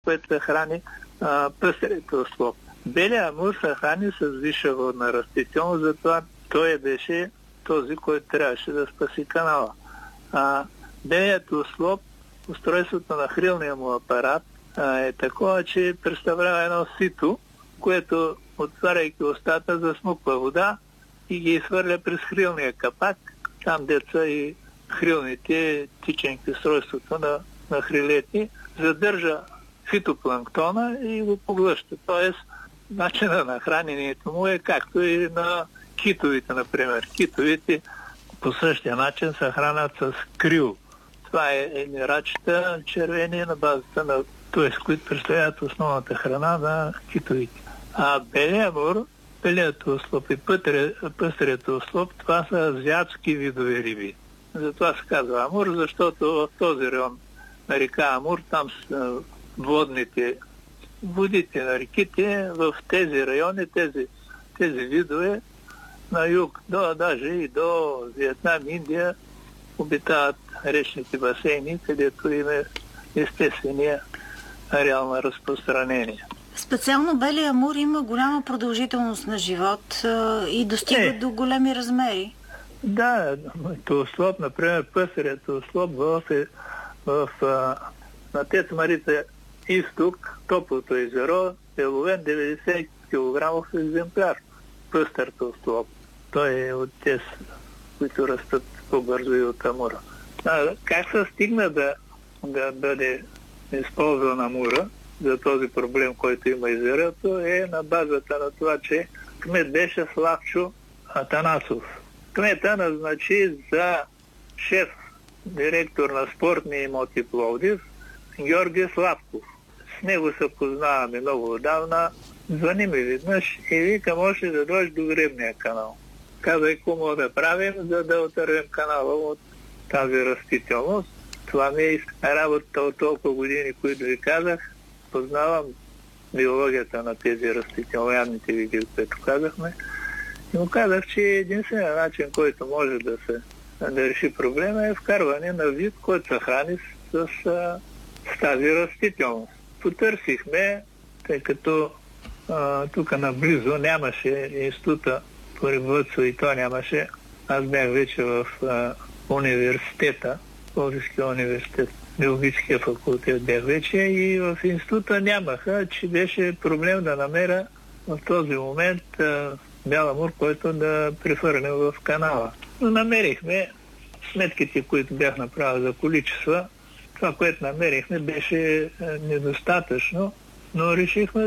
което се храни пъстрите ослов. Белия амур се храни с висша водна растителност, затова той беше този, който трябваше да спаси канала. Белият ослов, устройството на хрилния му апарат е такова, че представлява едно сито, което, отваряйки устата, засмуква вода и ги изхвърля през хрилния капак, там деца и хрилните тиченки, устройството на хрилете, задържа фитопланктона и го поглъща. Тоест, начинът на храненето му е както и на китовите, например. Китовите по същия начин се хранят с крил. Това е рачета червени на базата на т.е. които представляват основната храна на китовите. А белия амур, белият ослов и пъстрият ослов, това са азиатски видове риби. Затова се казва амур, защото в този район на река Амур, там са водите на реките, в тези райони, тези видове на юг, даже и до Виетнам, Индия, обитават речните басейни, където има естествения ареал на разпространение. Специално белия амур има голяма продължителност на живот и достига до големи размери. Да, ослов, например, пъстрият ослов на ТЕЦ Марица Изток, топлото езеро, е ловен 90 кг екземпляр. Пъстърт ослов. Той е от тези, които растат по-бързо и от амура. Как се стигна да бъде използван амура за този проблем, който има езерото, е на базата на това, че кмет беше Славчо Атанасов. Кмета назначи за шеф, директор на спортни имоти Пловдив, Георги Славков. С него се познаваме много отдавна. Звъни ми веднъж и вика, може да дойдеш до гребния канал. Казай, какво мога да правим, за да отървем канала от тази растителност. Това ми е работата от толкова години, които ви казах. Познавам биологията на тези растителноядните види, които казахме. И му казах, че единственият начин, който може да реши проблема, е вкарване на вид, който се храни с тази растителност. Потърсихме, тъй като тук наблизо нямаше института по рибовъдство и то нямаше. Аз бях вече в университета, Пловдивския университет, биологическия факултет бях вече и в института нямаха, че беше проблем да намеря в този момент бял амур, който да прехвърлим в канала. Но намерихме сметките, които бях направил за количества. Това, което намерихме, беше недостатъчно, но решихме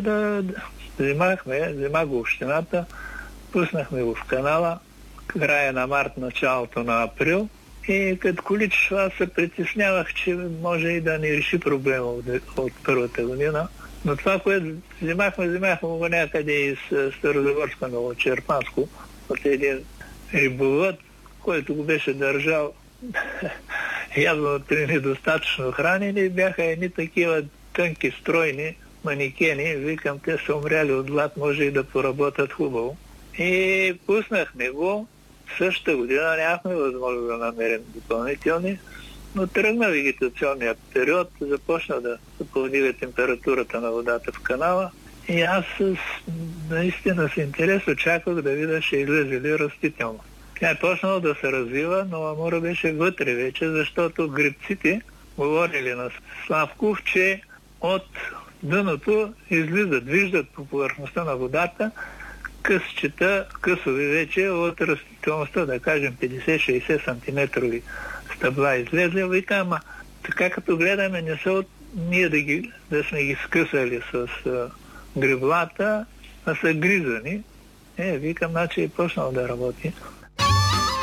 взема го общината, пуснахме го в канала, края на март, началото на април и като количества се притеснявах, че може и да не реши проблема от първата година. Но това, което вземахме го някъде из Старозагорска Новочерпанско, от един рибовъд, който го беше държал явно при недостатъчно хранени, бяха едни такива тънки, стройни манекени. Викам, те са умряли от глад, може и да поработят хубаво. И пуснахме го. Същата година нямахме възможност да намерим допълнителни, но тръгна вегетационния период, започна да се повдига температурата на водата в канала и аз наистина с интерес очаквах да видя, ще излезе ли растително. Тя е почнала да се развива, но амура беше вътре вече, защото грибците говорили на Славков, че от дъното излизат, виждат по повърхността на водата късови вече от растителността, да кажем 50-60 см стъбла излезли. Вика, ама така като гледаме, не са от ние да сме ги скъсали с гриблата, а са гризани. Викам, значи е почнал да работи.